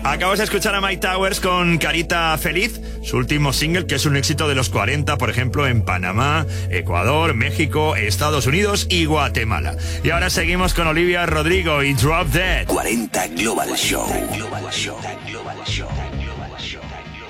Acabas de escuchar a Mike Towers con Carita Feliz, su último single, que es un éxito de los 40, por ejemplo, en Panamá, Ecuador, México, Estados Unidos y Guatemala. Y ahora seguimos con Olivia Rodrigo y Drop Dead. 40 Global Show. Global Show. Global Show. Global Show.